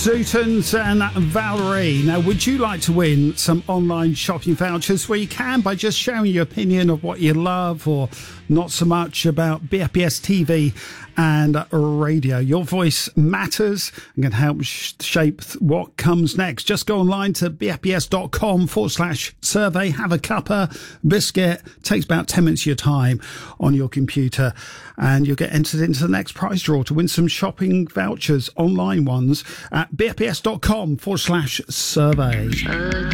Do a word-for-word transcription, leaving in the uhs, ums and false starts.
Sutons and Valerie. Now, would you like to win some online shopping vouchers? Well, you can by just sharing your opinion of what you love or not so much about B F B S T V and radio. Your voice matters and can help sh- shape what comes next. Just go online to bfbs.com forward slash survey. Have a cuppa, biscuit. Takes about ten minutes of your time on your computer and you'll get entered into the next prize draw to win some shopping vouchers, online ones, at bfbs.com forward slash survey.